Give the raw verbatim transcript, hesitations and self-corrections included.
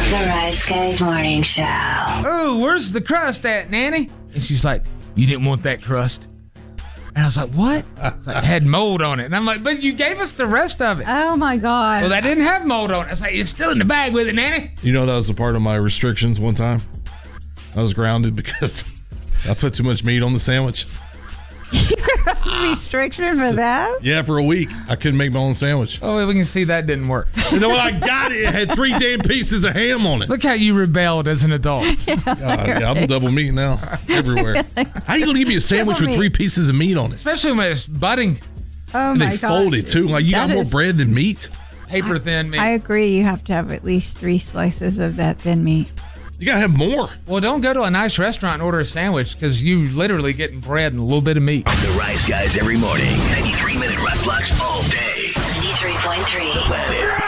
The Rise Guys Morning Show. Oh, where's the crust at, Nanny? And she's like, you didn't want that crust. And I was like, what? It's like, it had mold on it. And I'm like, but you gave us the rest of it. Oh, my God. Well, that didn't have mold on it. I was like, it's still in the bag with it, Nanny. You know, that was a part of my restrictions one time. I was grounded because I put too much meat on the sandwich. That's a restriction for that? Yeah, for a week. I couldn't make my own sandwich. Oh, we can see that didn't work. You know what? I got it. It had three damn pieces of ham on it. Look how you rebelled as an adult. Yeah, God, yeah, I'm double meat now everywhere. How you going to give me a sandwich with three pieces of meat on it? Especially when it's budding. Oh, and my they gosh. fold it, too. Like, you That got more is- bread than meat? Paper thin meat. I agree. You have to have at least three slices of that thin meat. You got to have more. Well, don't go to a nice restaurant and order a sandwich because you literally getting bread and a little bit of meat. The Rise Guys every morning. ninety-three minute rock blocks all day. ninety-three point three. The Planet.